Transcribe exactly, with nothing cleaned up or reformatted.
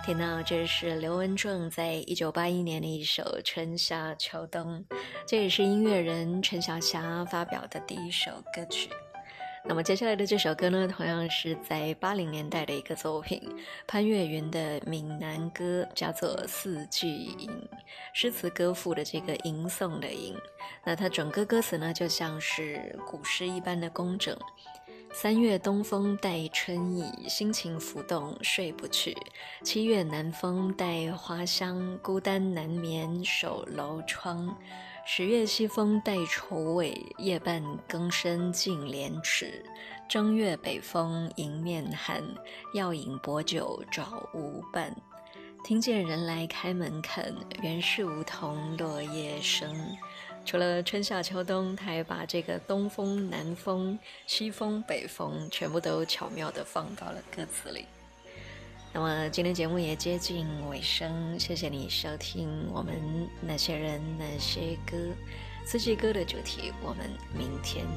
听到这是刘文正在一九八一年的一首《春夏秋冬》，这也是音乐人陈小霞发表的第一首歌曲。那么接下来的这首歌呢，同样是在八零年代的一个作品，潘越云的闽南歌，叫做《四季吟》，诗词歌赋的这个吟诵的吟。那它整个歌词呢，就像是古诗一般的工整。三月东风带春意，心情浮动睡不去。七月南风带花香，孤单难眠守楼窗。十月西风带愁味，夜半更深尽廉耻。正月北风迎面寒，要饮薄酒找无伴。听见人来开门看，原是梧桐落叶声。除了春夏秋冬，他还把这个东风、南风、西风、北风全部都巧妙地放到了歌词里。那么今天节目也接近尾声，谢谢你收听我们那些人那些歌四季歌的主题，我们明天